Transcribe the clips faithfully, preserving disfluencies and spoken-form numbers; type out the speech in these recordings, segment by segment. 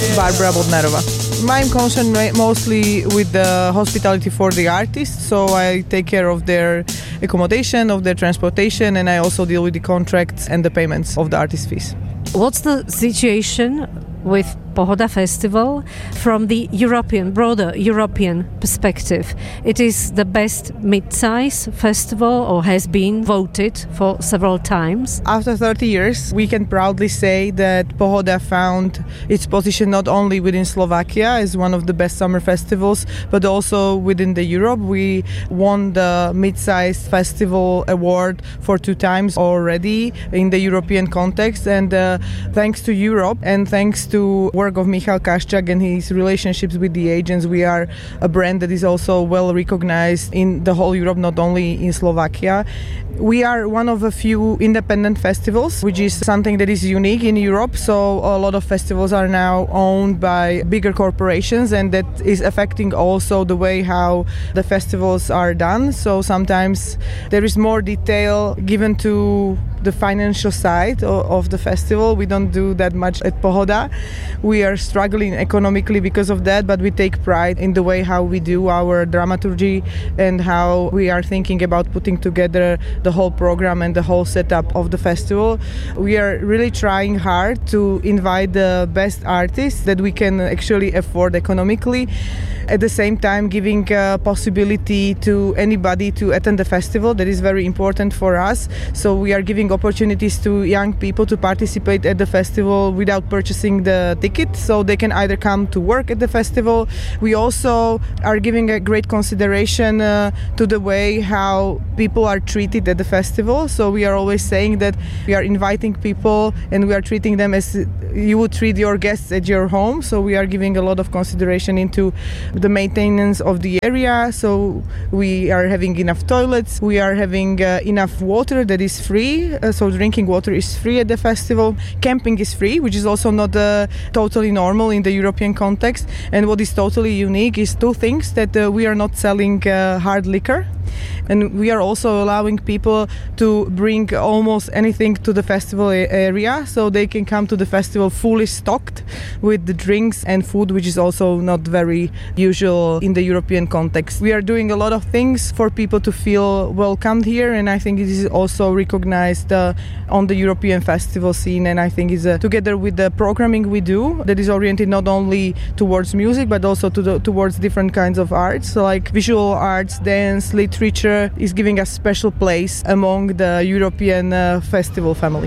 Barbara Bodnarova. I'm concerned mostly with the hospitality for the artists, so I take care of their accommodation, of their transportation, and I also deal with the contracts and the payments of the artist fees. What's the situation with Pohoda Festival from the European, broader European perspective? It is the best mid-size festival, or has been voted for several times. After thirty years, we can proudly say that Pohoda found its position not only within Slovakia as one of the best summer festivals, but also within the Europe. We won the mid-size festival award for two times already in the European context, and uh, thanks to Europe and thanks to work of Michal Kaščák and his relationships with the agents, we are a brand that is also well recognized in the whole Europe, not only in Slovakia. We are one of a few independent festivals, which is something that is unique in Europe. So a lot of festivals are now owned by bigger corporations, and that is affecting also the way how the festivals are done. So sometimes there is more detail given to the financial side of the festival. We don't do that much at Pohoda. We are struggling economically because of that, but we take pride in the way how we do our dramaturgy and how we are thinking about putting together the whole program and the whole setup of the festival. We are really trying hard to invite the best artists that we can actually afford economically, at the same time giving a possibility to anybody to attend the festival. That is very important for us. So we are giving opportunities to young people to participate at the festival without purchasing the ticket, so they can either come to work at the festival. We also are giving a great consideration uh, to the way how people are treated at the festival. So we are always saying that we are inviting people and we are treating them as you would treat your guests at your home. So we are giving a lot of consideration into the maintenance of the area. So we are having enough toilets, we are having uh, enough water that is free, uh, so drinking water is free at the festival. Camping is free, which is also not uh, totally normal in the European context. And what is totally unique is two things: that uh, we are not selling uh, hard liquor, and we are also allowing people to bring almost anything to the festival area, so they can come to the festival fully stocked with the drinks and food, which is also not very usual in the European context. We are doing a lot of things for people to feel welcomed here, and I think it is also recognized uh, on the European festival scene. And I think it's uh, together with the programming we do, that is oriented not only towards music but also to the, towards different kinds of arts, so like visual arts, dance, literature, is giving a special place among the European uh, festival family.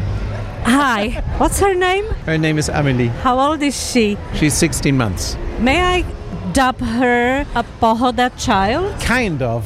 Hi, what's her name? Her name is Amelie. How old is she? She's sixteen months. May I dub her a Pohoda child? Kind of.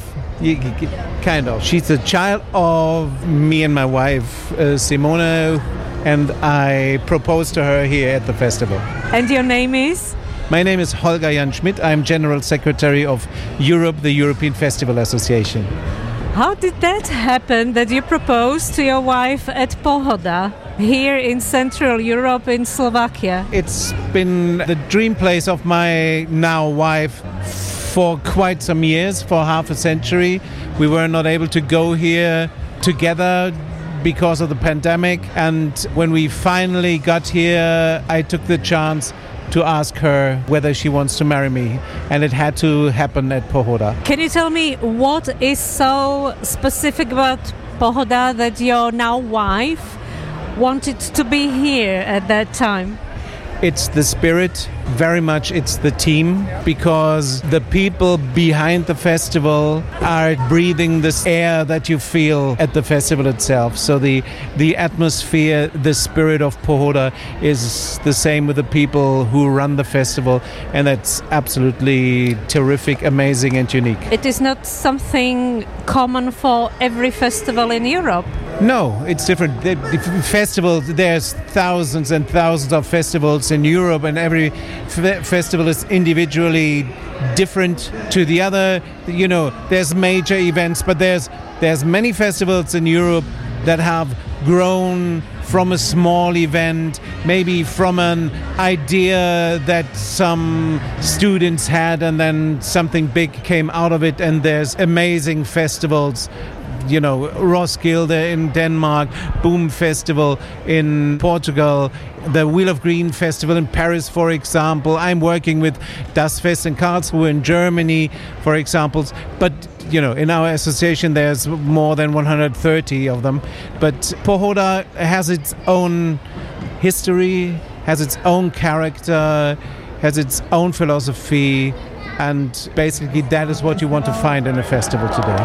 Kind of. She's a child of me and my wife, uh, Simone, and I proposed to her here at the festival. And your name is? My name is Holger Jan Schmidt. I'm General Secretary of Europe, the European Festival Association. How did that happen, that you proposed to your wife at Pohoda, here in Central Europe, in Slovakia? It's been the dream place of my now wife for quite some years, for half a century. We were not able to go here together because of the pandemic, and when we finally got here, I took the chance to ask her whether she wants to marry me, and it had to happen at Pohoda. Can you tell me what is so specific about Pohoda that your now wife wanted to be here at that time? It's the spirit, very much it's the team, because the people behind the festival are breathing this air that you feel at the festival itself. So the the atmosphere, the spirit of Pohoda is the same with the people who run the festival, and that's absolutely terrific, amazing and unique. It is not something common for every festival in Europe. No, it's different. The, the festivals, there's thousands and thousands of festivals in Europe, and every f- festival is individually different to the other. You know, there's major events, but there's there's many festivals in Europe that have grown from a small event, maybe from an idea that some students had, and then something big came out of it, and there's amazing festivals you know, Roskilde in Denmark, Boom Festival in Portugal, the Wheel of Green Festival in Paris, for example. I'm working with Das Fest in Karlsruhe in Germany, for example. But, you know, in our association there's more than one hundred thirty of them. But Pohoda has its own history, has its own character, has its own philosophy, and basically that is what you want to find in a festival today.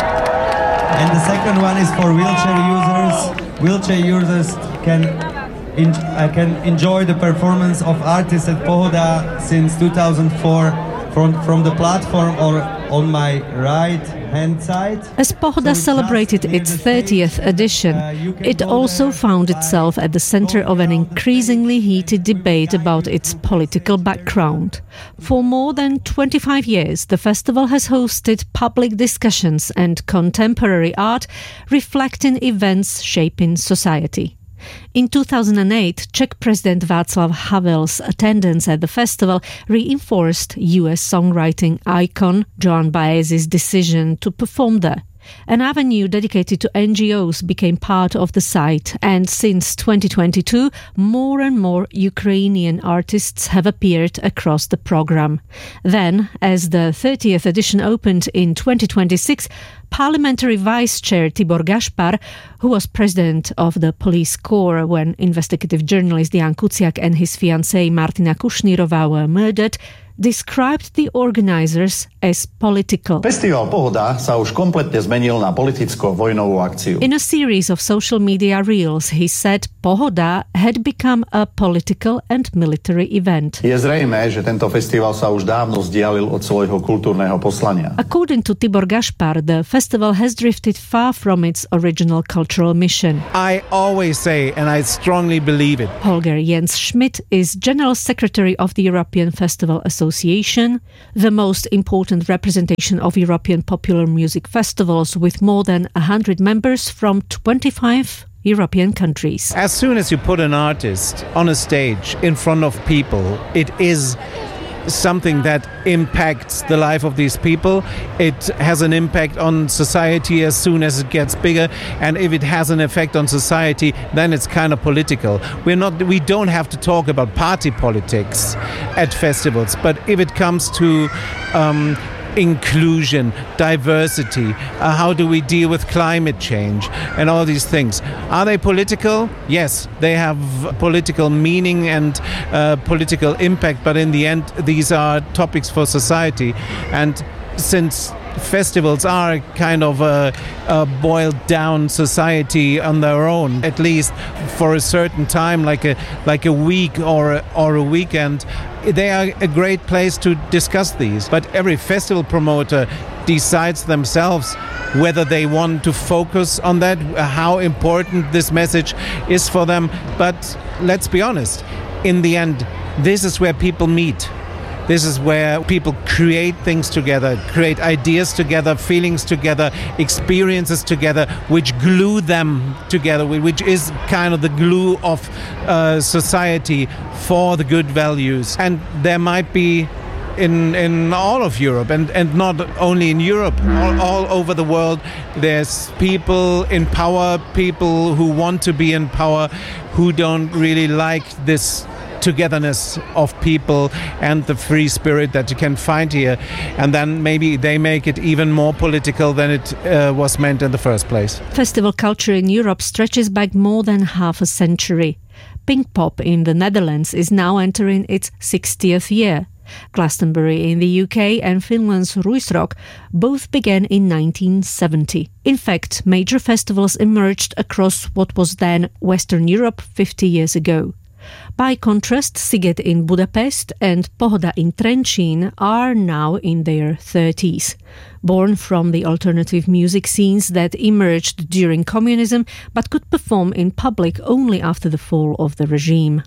And the second one is for wheelchair users. Wheelchair users can in, uh, can enjoy the performance of artists at Pohoda since two thousand four from, from the platform or on my right hand side. As Pohoda celebrated its thirtieth edition, it also found itself at the center of an increasingly heated debate about its political background. For more than twenty-five years, the festival has hosted public discussions and contemporary art reflecting events shaping society. In two thousand eight, Czech President Václav Havel's attendance at the festival reinforced U S songwriting icon Joan Baez's decision to perform there. An avenue dedicated to N G Os became part of the site, and since twenty twenty-two, more and more Ukrainian artists have appeared across the program. Then, as the thirtieth edition opened in twenty twenty-six, Parliamentary Vice Chair Tibor Gašpar, who was president of the police corps when investigative journalist Jan Kuciak and his fiancée Martina Kushnírova were murdered, described the organizers as political. Festival Pohoda sa už kompletne zmenil na politicko-vojnovú akciu. In a series of social media reels, he said Pohoda had become a political and military event. Je zrejmé, že tento festival sa už dávno vzdialil od svojho kultúrneho poslania. According to Tibor Gašpar, the festival has drifted far from its original cultural mission. I always say, and I strongly believe it. Holger Jens Schmidt is General Secretary of the European Festival Association, the most important representation of European popular music festivals with more than one hundred members from twenty-five European countries. As soon as you put an artist on a stage in front of people, it is something that impacts the life of these people. It has an impact on society as soon as it gets bigger, and if it has an effect on society, then it's kind of political. We're not we don't have to talk about party politics at festivals, but if it comes to um, inclusion, diversity, uh, how do we deal with climate change and all these things. Are they political? Yes, they have political meaning and uh, political impact, but in the end these are topics for society. And since festivals are kind of a, a boiled down society on their own, at least for a certain time, like a like a week or a, or a weekend, they are a great place to discuss these. But every festival promoter decides themselves whether they want to focus on that, how important this message is for them. But let's be honest, in the end, this is where people meet. This is where people create things together, create ideas together, feelings together, experiences together, which glue them together, which is kind of the glue of uh, society for the good values. And there might be in in all of Europe, and, and not only in Europe, all, all over the world, there's people in power, people who want to be in power, who don't really like this togetherness of people and the free spirit that you can find here, and then maybe they make it even more political than it uh, was meant in the first place. Festival culture in Europe stretches back more than half a century. Pinkpop in the Netherlands is now entering its sixtieth year. Glastonbury in the U K and Finland's Ruisrock both began in nineteen seventy. In fact, major festivals emerged across what was then Western Europe fifty years ago. By contrast, Sziget in Budapest and Pohoda in Trenčín are now in their thirties. Born from the alternative music scenes that emerged during communism but could perform in public only after the fall of the regime.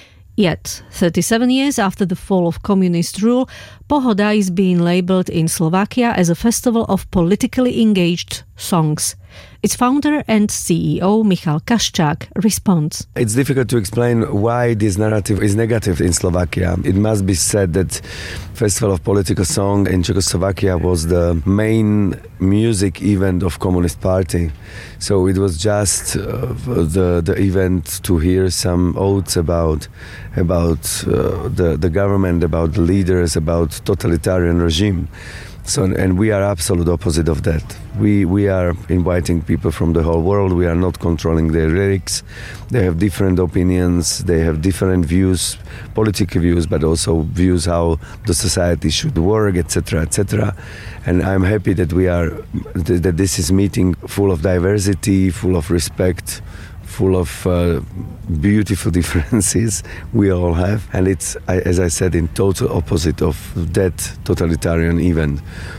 Yet, thirty-seven years after the fall of communist rule, Pohoda is being labelled in Slovakia as a festival of politically engaged songs. Its founder and C E O, Michal Kaščák, responds. It's difficult to explain why this narrative is negative in Slovakia. It must be said that Festival of Political Song in Czechoslovakia was the main music event of Communist Party. So it was just uh, the the event to hear some odes about about uh, the, the government, about the leaders, about totalitarian regime. So, and we are absolute opposite of that. We we are inviting people from the whole world. We are not controlling their lyrics. They have different opinions. They have different views, political views, but also views how the society should work, et cetera, et cetera. And I'm happy that we are that this is meeting full of diversity, full of respect, full of uh, beautiful differences we all have, and it's, as I said, in total opposite of that totalitarian event.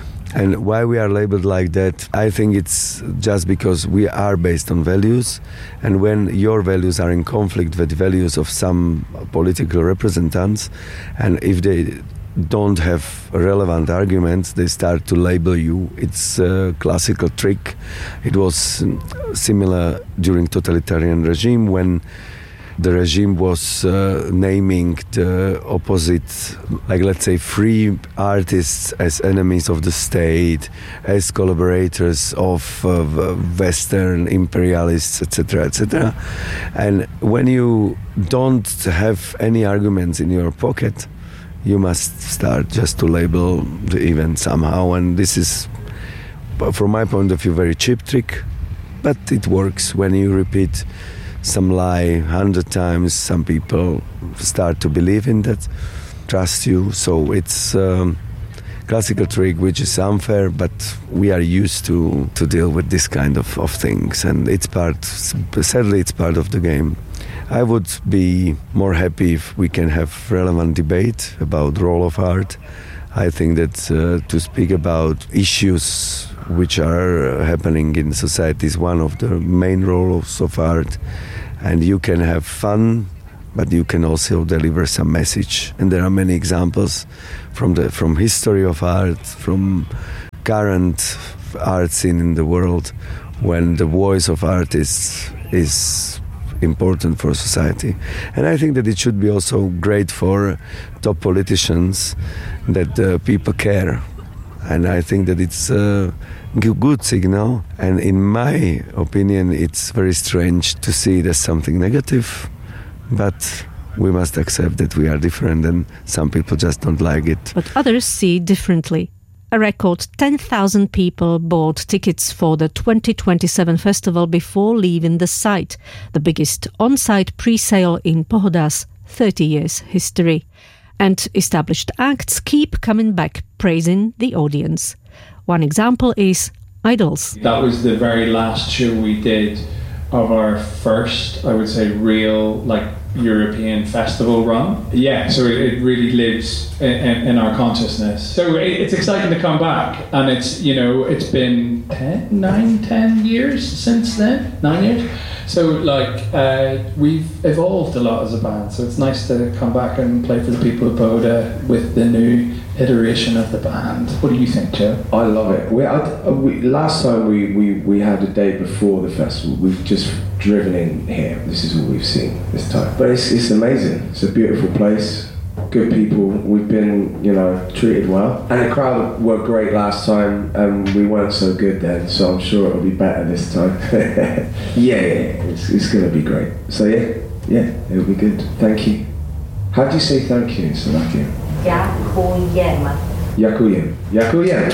And why we are labeled like that, I think it's just because we are based on values, and when your values are in conflict with values of some political representatives, and if they don't have relevant arguments, they start to label you. It's a classical trick. It was similar during totalitarian regime when the regime was uh, naming the opposite, like let's say free artists as enemies of the state, as collaborators of uh, Western imperialists, et cetera, et cetera. And when you don't have any arguments in your pocket, you must start just to label the event somehow, and this is, from my point of view, very cheap trick, but it works. When you repeat some lie a hundred times, some people start to believe in that, trust you. So it's a classical trick which is unfair, but we are used to, to deal with this kind of, of things, and it's part, sadly, it's part of the game. I would be more happy if we can have relevant debate about the role of art. I think that uh, to speak about issues which are happening in society is one of the main roles of art. And you can have fun, but you can also deliver some message. And there are many examples from the from history of art, from current art scene in the world, when the voice of artists is important for society. And I think that it should be also great for top politicians that uh, people care. And I think that it's a good signal. And in my opinion, it's very strange to see it as something negative. But we must accept that we are different and some people just don't like it. But others see it differently. A record ten thousand people bought tickets for the twenty twenty-seven festival before leaving the site, the biggest on-site pre-sale in Pohoda's thirty years history. And established acts keep coming back, praising the audience. One example is Idols. That was the very last show we did of our first, I would say, real, like, European festival run. Yeah, so it, it really lives in, in, in our consciousness. So it, it's exciting to come back, and it's, you know, it's been ten, nine, ten years since then, nine years. So like uh, we've evolved a lot as a band, so it's nice to come back and play for the people of Pohoda with the new iteration of the band. What do you think, Joe? I love it. We, I, we, last time we, we, we had a day before the festival, we've just driven in here. This is what we've seen this time. But it's, it's amazing. It's a beautiful place. Good people. We've been, you know, treated well. And the crowd were great last time, and we weren't so good then, so I'm sure it'll be better this time. yeah, yeah, it's, it's going to be great. So yeah, yeah, it'll be good. Thank you. How do you say thank you in Slovakian? Ďakujem. Ďakujem. Ďakujem.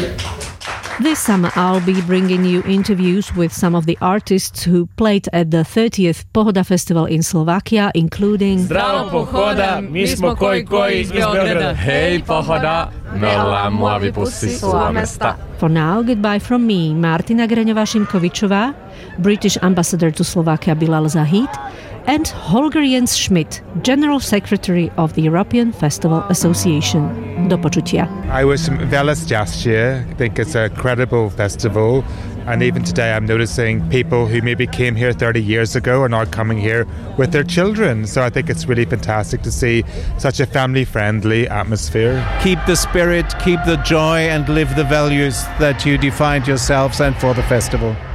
This summer I'll be bringing you interviews with some of the artists who played at the thirtieth Pohoda Festival in Slovakia, including Zdravo Pohoda, my smo koji koji iz Beograda. Hej Pohoda, veľa mu a vypustí svojho mesta. For now, goodbye from me, Martina Greňová-Šimkovičová, British Ambassador to Slovakia Bilal Zahid, and Holger Jens Schmidt, General Secretary of the European Festival Association. Do počutia. I was velas last year. I think it's a credible festival. And even today I'm noticing people who maybe came here thirty years ago are now coming here with their children. So I think it's really fantastic to see such a family-friendly atmosphere. Keep the spirit, keep the joy, and live the values that you defined yourselves and for the festival.